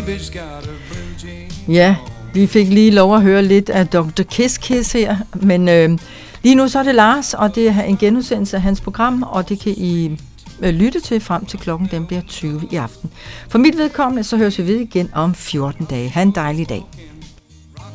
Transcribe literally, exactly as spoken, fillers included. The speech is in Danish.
Ja, vi fik lige lov at høre lidt af doktor Kiss Kiss her, men øh, lige nu så er det Lars, og det er en genudsendelse af hans program, og det kan I øh, lytte til frem til klokken, den bliver tyve i aften. For mit vedkommende, så høres vi ved igen om fjorten dage. Ha' en dejlig dag.